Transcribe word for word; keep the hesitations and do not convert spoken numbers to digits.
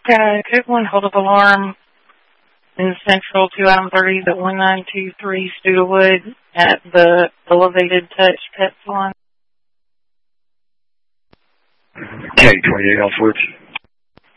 Uh, code one, hold up alarm in Central two item thirty at one nine two three Studewood at the Elevated Touch Pet Salon. K twenty-eight on switch.